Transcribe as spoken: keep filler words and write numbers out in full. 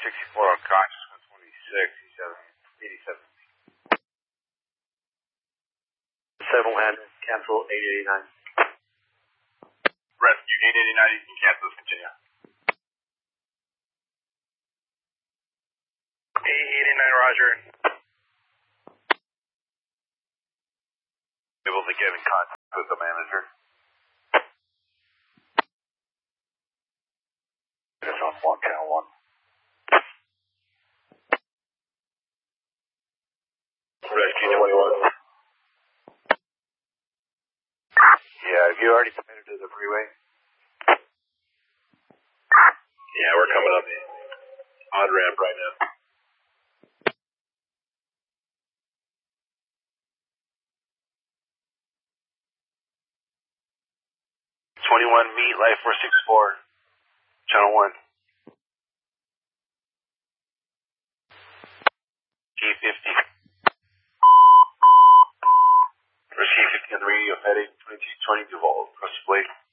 sixty-four unconscious, one twenty-six, eighty-seven. seven one, cancel eight eighty-nine. Rescue eight eighty-nine, you can cancel this, continue. eight eighty-nine, roger. Able to get in contact with the manager. It's on one, channel one. Rescue twenty-one. Yeah, have you already submitted to the freeway? Yeah, we're coming up on ramp right now. twenty-one, meet Life four sixty-four, channel one. G fifty. Rescue fifty on the radio, heading twenty-two twenty Duval, cross the plate.